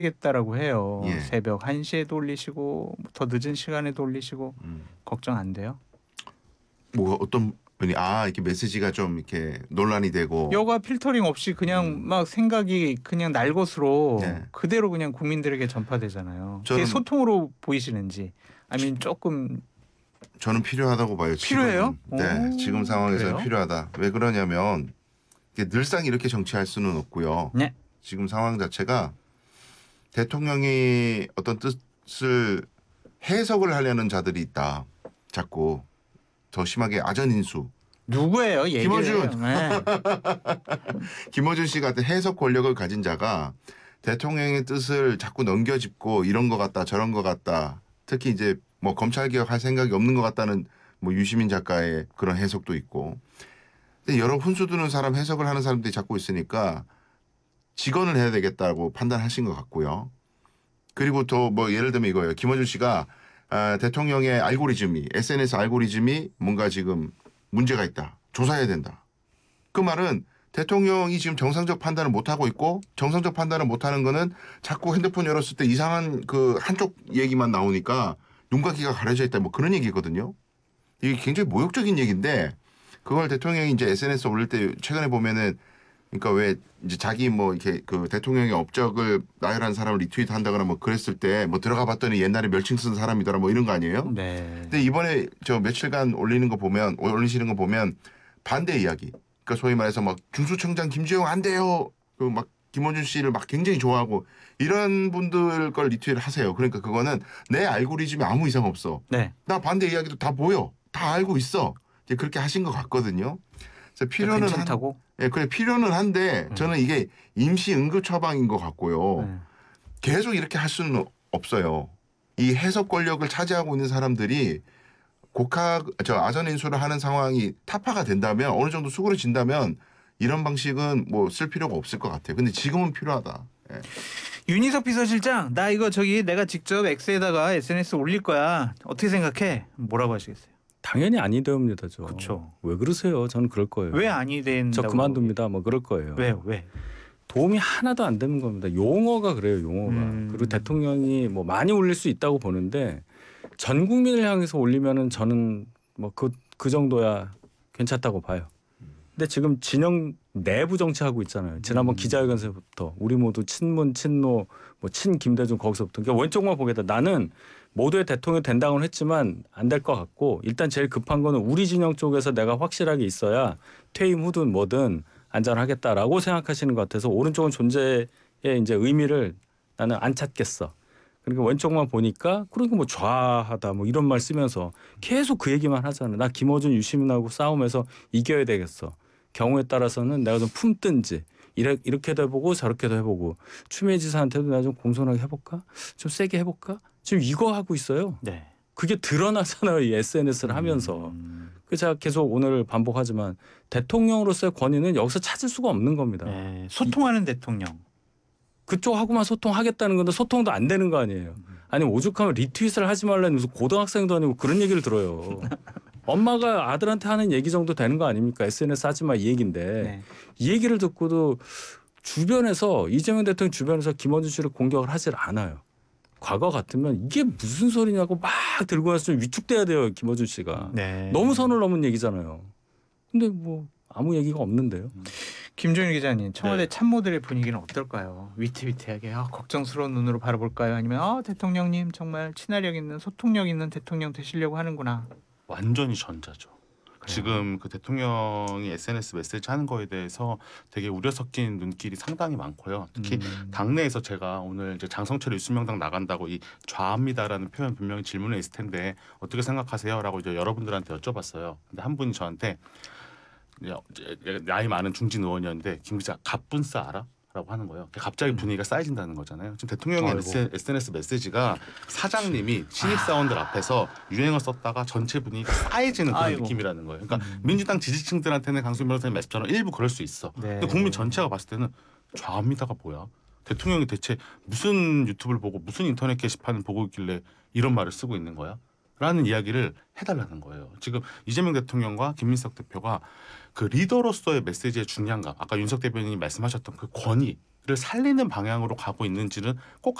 겠다라고 해요. 예. 새벽 1시에 돌리시고 더 늦은 시간에 돌리시고 음. 걱정 안 돼요? 뭐 어떤 분이 이렇게 메시지가 좀 이렇게 논란이 되고 여가 필터링 없이 그냥 막 생각이 그냥 날것으로 네. 그대로 그냥 국민들에게 전파되잖아요. 그게 저는 소통으로 보이시는지 아니면 조금 저는 필요하다고 봐요. 필요해요? 지금은. 네, 지금 상황에서는 그래요? 필요하다. 왜 그러냐면 이게 늘상 이렇게 정치할 수는 없고요. 네. 지금 상황 자체가 대통령이 어떤 뜻을 해석을 하려는 자들이 있다. 자꾸 더 심하게 아전인수. 누구예요? 얘기를 김어준. 해요. 네. 김어준 씨 같은 해석 권력을 가진 자가 대통령의 뜻을 자꾸 넘겨짚고 이런 것 같다 저런 것 같다. 특히 이제 뭐 검찰 개혁할 생각이 없는 것 같다는 뭐 유시민 작가의 그런 해석도 있고. 근데 여러 훈수 두는 사람 해석을 하는 사람들이 자꾸 있으니까 직언을 해야 되겠다고 판단하신 것 같고요. 그리고 또 뭐 예를 들면 이거예요. 김어준 씨가 대통령의 알고리즘이 SNS 알고리즘이 뭔가 지금 문제가 있다. 조사해야 된다. 그 말은 대통령이 지금 정상적 판단을 못하고 있고 정상적 판단을 못하는 거는 자꾸 핸드폰 열었을 때 이상한 그 한쪽 얘기만 나오니까 눈과 귀가 가려져 있다. 뭐 그런 얘기거든요. 이게 굉장히 모욕적인 얘기인데 그걸 대통령이 이제 SNS에 올릴 때 최근에 보면은 그러니까 왜 이제 자기 뭐 이렇게 그 대통령의 업적을 나열한 사람을 리트윗 한다거나 뭐 그랬을 때 뭐 들어가 봤더니 옛날에 멸칭 쓴 사람이더라 뭐 이런 거 아니에요? 네. 근데 이번에 저 며칠간 올리시는 거 보면 반대 이야기. 그러니까 소위 말해서 막 중수청장 김재용 안 돼요. 그 막 김원준 씨를 막 굉장히 좋아하고 이런 분들 걸 리트윗을 하세요. 그러니까 그거는 내 알고리즘에 아무 이상 없어. 네. 나 반대 이야기도 다 보여. 다 알고 있어. 이제 그렇게 하신 것 같거든요. 그래서 괜찮다고? 예, 그래 필요는 한데 저는 이게 임시 응급 처방인 것 같고요. 네. 계속 이렇게 할 수는 없어요. 이 해석 권력을 차지하고 있는 사람들이 아전 인수를 하는 상황이 타파가 된다면 어느 정도 수그러진다면 이런 방식은 뭐 쓸 필요가 없을 것 같아요. 근데 지금은 필요하다. 예. 윤희석 비서실장, 나 이거 내가 직접 X에다가 SNS 올릴 거야. 어떻게 생각해? 뭐라고 하시겠어요? 당연히 아니 됩니다. 그쵸. 왜 그러세요? 저는 그럴 거예요. 왜 아니 저 된다고? 그만둡니다. 뭐 그럴 거예요. 왜요? 왜? 도움이 하나도 안 되는 겁니다. 용어가 그래요. 용어가. 그리고 대통령이 뭐 많이 올릴 수 있다고 보는데 전 국민을 향해서 올리면은 저는 뭐 그 정도야 괜찮다고 봐요. 근데 지금 진영 내부 정치하고 있잖아요. 지난번 기자회견에서부터 우리 모두 친문, 친노, 뭐 친김대중 거기서부터. 그러니까 왼쪽만 보겠다. 나는 모두의 대통령이 된다고는 했지만 안 될 것 같고 일단 제일 급한 거는 우리 진영 쪽에서 내가 확실하게 있어야 퇴임 후든 뭐든 안전하겠다라고 생각하시는 것 같아서 오른쪽은 존재의 이제 의미를 나는 안 찾겠어. 그러니까 왼쪽만 보니까 그러니까 뭐 좌하다 뭐 이런 말 쓰면서 계속 그 얘기만 하잖아요. 나 김어준 유시민하고 싸움에서 이겨야 되겠어. 경우에 따라서는 내가 좀 품든지 이렇게도 해보고 저렇게도 해보고 추미애 지사한테도 내가 좀 공손하게 해볼까? 좀 세게 해볼까? 지금 이거 하고 있어요. 네. 그게 드러나잖아요. 이 SNS를 하면서. 그래서 제가 계속 오늘 반복하지만 대통령으로서의 권위는 여기서 찾을 수가 없는 겁니다. 네. 소통하는 대통령. 그쪽하고만 소통하겠다는 건데 소통도 안 되는 거 아니에요. 아니 오죽하면 리트윗을 하지 말라는 무슨 고등학생도 아니고 그런 얘기를 들어요. 엄마가 아들한테 하는 얘기 정도 되는 거 아닙니까? SNS 하지 마 이 얘기인데 네. 이 얘기를 듣고도 주변에서 이재명 대통령 주변에서 김어준 씨를 공격을 하질 않아요. 과거 같으면 이게 무슨 소리냐고 막 들고 와서 좀 위축돼야 돼요. 김어준 씨가. 네. 너무 선을 넘은 얘기잖아요. 근데 뭐 아무 얘기가 없는데요. 김종일 기자님, 청와대 네. 참모들의 분위기는 어떨까요? 위태위태하게 걱정스러운 눈으로 바라볼까요? 아니면 대통령님 정말 친화력 있는 소통력 있는 대통령 되시려고 하는구나. 완전히 전자죠. 지금 그 대통령이 SNS 메시지 하는 거에 대해서 되게 우려 섞인 눈길이 상당히 많고요. 특히 당내에서 제가 오늘 이제 장성철 유승명당 나간다고 이 좌합니다라는 표현 분명히 질문에 있을 텐데 어떻게 생각하세요?라고 이제 여러분들한테 여쭤봤어요. 근데 한 분이 저한테 나이 많은 중진 의원이었는데 김 기자 갑분싸 알아? 라고 하는 거예요. 갑자기 분위기가 쌓여진다는 거잖아요. 지금 대통령의 SNS 메시지가 사장님이 신입사원들 앞에서 유행어 썼다가 전체 분위기가 쌓여지는 그런 느낌이라는 거예요. 그러니까 민주당 지지층들한테는 강수민 변호사님 말씀처럼 일부 그럴 수 있어. 네. 근데 국민 전체가 봤을 때는 좌합니다가 뭐야? 대통령이 대체 무슨 유튜브를 보고 무슨 인터넷 게시판을 보고 있길래 이런 말을 쓰고 있는 거야? 라는 이야기를 해달라는 거예요. 지금 이재명 대통령과 김민석 대표가 그 리더로서의 메시지의 중량감, 아까 윤석 대변인이 말씀하셨던 그 권위, 살리는 방향으로 가고 있는지는 꼭